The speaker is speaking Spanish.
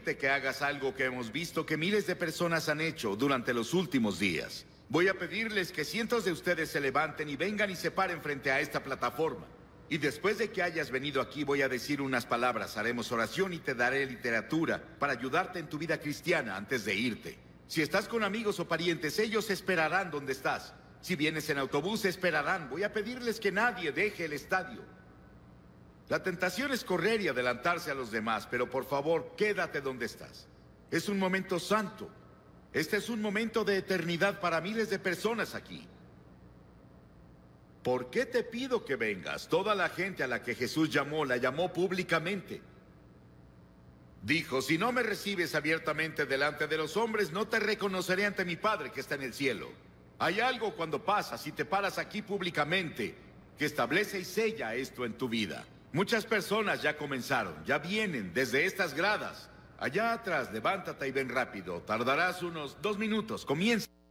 pedirte que hagas algo que hemos visto que miles de personas han hecho durante los últimos días. Voy a pedirles que cientos de ustedes se levanten y vengan y se paren frente a esta plataforma. Y después de que hayas venido aquí voy a decir unas palabras, haremos oración y te daré literatura para ayudarte en tu vida cristiana antes de irte. Si estás con amigos o parientes, ellos esperarán donde estás. Si vienes en autobús, esperarán. Voy a pedirles que nadie deje el estadio. La tentación es correr y adelantarse a los demás, pero por favor, quédate donde estás. Es un momento santo. Este es un momento de eternidad para miles de personas aquí. ¿Por qué te pido que vengas? Toda la gente a la que Jesús llamó, la llamó públicamente. Dijo, si no me recibes abiertamente delante de los hombres, no te reconoceré ante mi Padre que está en el cielo. Hay algo cuando pasas y te paras aquí públicamente que establece y sella esto en tu vida. Muchas personas ya comenzaron, ya vienen desde estas gradas. Allá atrás, levántate y ven rápido. Tardarás unos 2 minutos. Comienza.